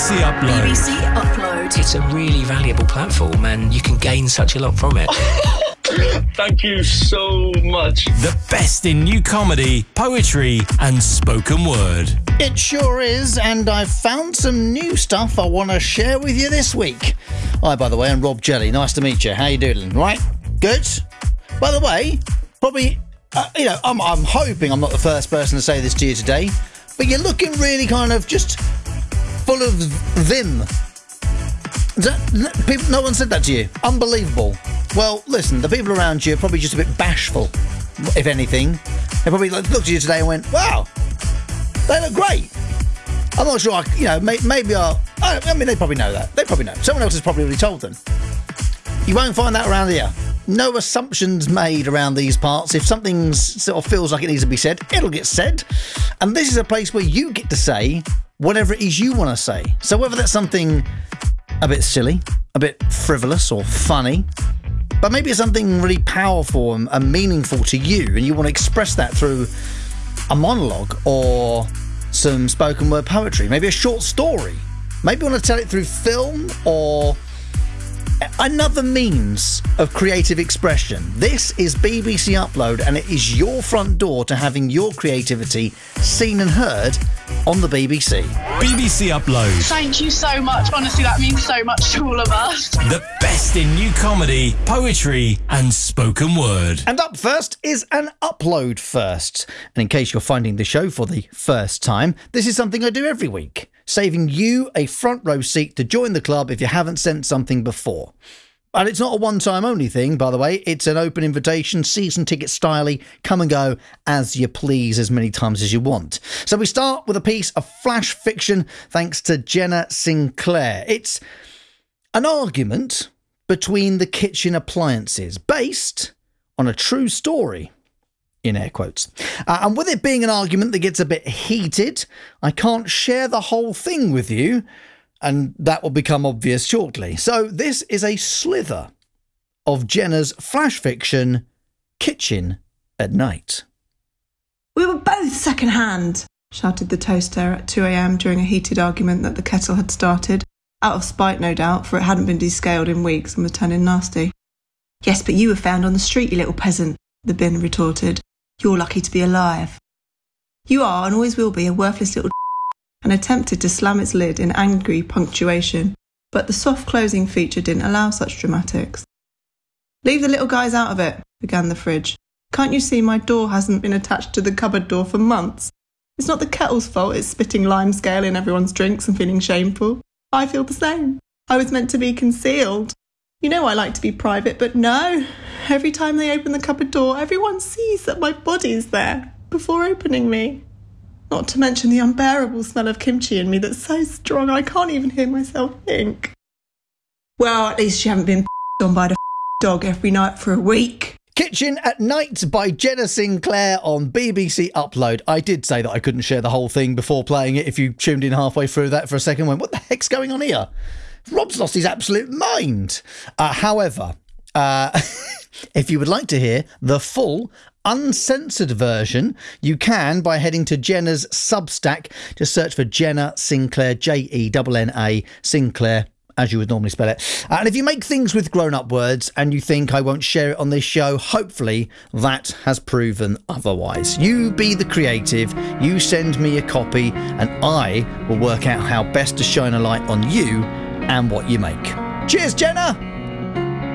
BBC Upload. BBC Upload. It's a really valuable platform and you can gain such a lot from it. Thank you so much. The best in new comedy, poetry and spoken word. It sure is, and I've found some new stuff I want to share with you this week. Hi, by the way, I'm Rob Jelly. Nice to meet you. How you doing? Right? Good? By the way, probably, I'm hoping I'm not the first person to say this to you today, but you're looking really kind of just full of vim. No one said that to you? Unbelievable. Well, listen, the people around you are probably just a bit bashful, if anything. They probably looked at you today and went, wow, they look great. I'm not sure, maybe they probably know that. They probably know. Someone else has probably already told them. You won't find that around here. No assumptions made around these parts. If something sort of feels like it needs to be said, it'll get said. And this is a place where you get to say whatever it is you want to say. So whether that's something a bit silly, a bit frivolous or funny, but maybe it's something really powerful and meaningful to you, and you want to express that through a monologue or some spoken word poetry, maybe a short story. Maybe you want to tell it through film or another means of creative expression. This is BBC Upload, and it is your front door to having your creativity seen and heard on the BBC. BBC Upload. Thank you so much. Honestly, that means so much to all of us. The best in new comedy, poetry and spoken word. And up first is an upload first. And in case you're finding the show for the first time, this is something I do every week, saving you a front row seat to join the club if you haven't sent something before. And it's not a one-time only thing, by the way. It's an open invitation, season ticket styley. Come and go as you please, as many times as you want. So we start with a piece of flash fiction thanks to Jenna Sinclair. It's an argument between the kitchen appliances based on a true story, in air quotes. And with it being an argument that gets a bit heated, I can't share the whole thing with you, and that will become obvious shortly. So this is a slither of Jenna's flash fiction, Kitchen at Night. We were both second-hand, shouted the toaster at 2 a.m. during a heated argument that the kettle had started, out of spite no doubt, for it hadn't been descaled in weeks and was turning nasty. Yes, but you were found on the street, you little peasant, the bin retorted. You're lucky to be alive. You are and always will be a worthless little and attempted to slam its lid in angry punctuation, but the soft closing feature didn't allow such dramatics. Leave the little guys out of it, began the fridge. Can't you see my door hasn't been attached to the cupboard door for months? It's not the kettle's fault it's spitting limescale in everyone's drinks and feeling shameful. I feel the same. I was meant to be concealed. You know I like to be private, but no. Every time they open the cupboard door, everyone sees that my body's there before opening me. Not to mention the unbearable smell of kimchi in me that's so strong I can't even hear myself think. Well, at least you haven't been on by the dog every night for a week. Kitchen at Night by Jenna Sinclair on BBC Upload. I did say that I couldn't share the whole thing before playing it. If you tuned in halfway through that for a second and went, what the heck's going on here? Rob's lost his absolute mind. However, if you would like to hear the full uncensored version, you can by heading to Jenna's Substack. Just search for Jenna Sinclair, Jenna Sinclair, as you would normally spell it. And if you make things with grown-up words and you think I won't share it on this show, hopefully that has proven otherwise. You be the creative, you send me a copy, and I will work out how best to shine a light on you and what you make. Cheers, Jenna!